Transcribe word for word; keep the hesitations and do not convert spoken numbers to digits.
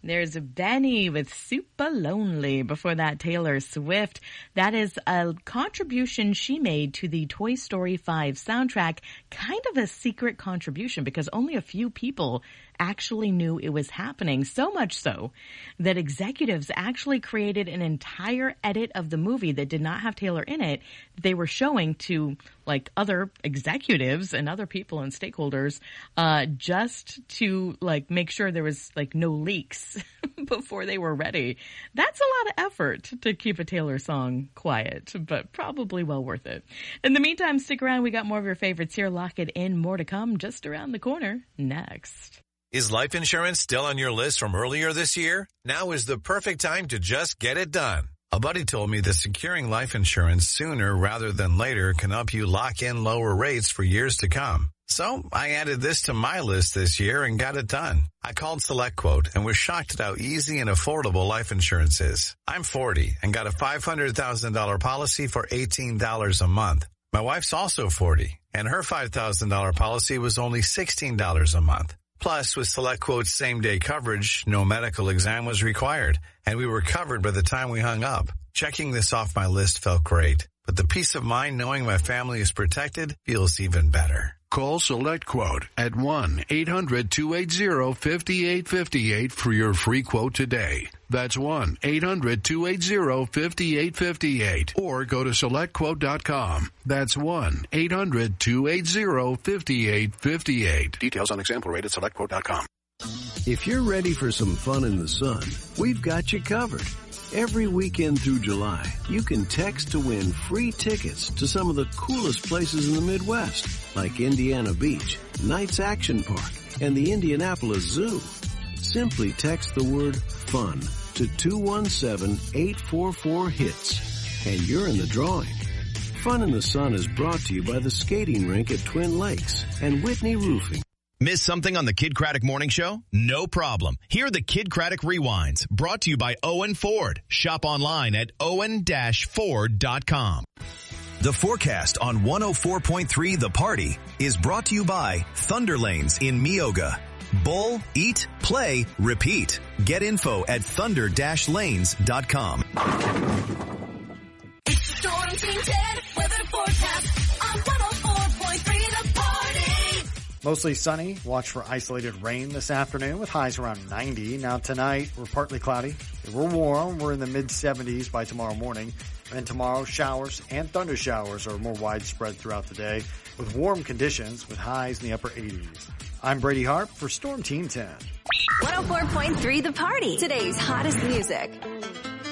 There's Benny with Super Lonely. Before that, Taylor Swift. That is a contribution she made to the Toy Story five soundtrack. Kind of a secret contribution because only a few people actually knew it was happening. So much so that executives actually created an entire edit of the movie that did not have Taylor in it. They were showing to like other executives and other people and stakeholders, uh, just to like make sure there was like no leaks before they were ready. That's a lot of effort to keep a Taylor song quiet, but probably well worth it. In the meantime, stick around. We got more of your favorites here. Lock it in. More to come just around the corner next. Is life insurance still on your list from earlier this year? Now is the perfect time to just get it done. A buddy told me that securing life insurance sooner rather than later can help you lock in lower rates for years to come. So I added this to my list this year and got it done. I called SelectQuote and was shocked at how easy and affordable life insurance is. I'm forty and got a five hundred thousand dollars policy for eighteen dollars a month. My wife's also forty and her five thousand dollars policy was only sixteen dollars a month. Plus, with SelectQuote's same-day coverage, no medical exam was required, and we were covered by the time we hung up. Checking this off my list felt great, but the peace of mind knowing my family is protected feels even better. Call SelectQuote at one eight hundred two eight zero five eight five eight for your free quote today. That's one eight hundred two eight zero five eight five eight. Or go to select quote dot com. That's one eight hundred two eight zero five eight five eight. Details on example rate at select quote dot com. If you're ready for some fun in the sun, we've got you covered. Every weekend through July, you can text to win free tickets to some of the coolest places in the Midwest, like Indiana Beach, Knights Action Park, and the Indianapolis Zoo. Simply text the word FUN to two one seven eight four four HITS, and you're in the drawing. Fun in the Sun is brought to you by the skating rink at Twin Lakes and Whitney Roofing. Miss something on the Kid Craddock Morning Show? No problem. Here are the Kid Craddock Rewinds, brought to you by Owen Ford. Shop online at owen dash ford dot com. The forecast on one oh four point three The Party is brought to you by Thunder Lanes in Meoga. Bowl, eat, play, repeat. Get info at thunder dash lanes dot com. It's Storm Team ten weather forecast on one oh four point three The Party. Mostly sunny. Watch for isolated rain this afternoon with highs around ninety. Now tonight, we're partly cloudy. We're warm. We're in the mid seventies by tomorrow morning. And tomorrow, showers and thunder showers are more widespread throughout the day with warm conditions with highs in the upper eighties. I'm Brady Harp for Storm Team ten. one oh four point three The Party. Today's hottest music.